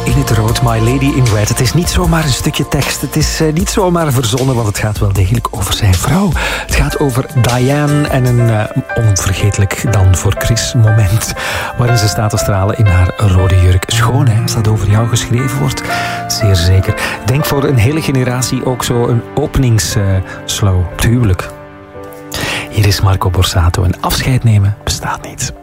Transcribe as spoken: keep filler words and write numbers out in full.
in het rood, My Lady in Red. Het is niet zomaar een stukje tekst. Het is uh, niet zomaar verzonnen, want het gaat wel degelijk over zijn vrouw. Het gaat over Diane en een uh, onvergetelijk dan voor Chris moment waarin ze staat te stralen in haar rode jurk. Schoon, hè, als dat over jou geschreven wordt. Zeer zeker. Denk voor een hele generatie ook zo een openingsslow uh, op het huwelijk. Hier is Marco Borsato en afscheid nemen bestaat niet.